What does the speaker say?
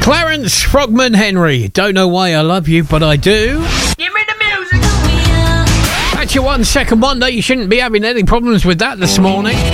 Clarence Frogman Henry. Don't know why I love you, but I do. Give me the music. That's your 1 second wonder. You shouldn't be having any problems with that this morning.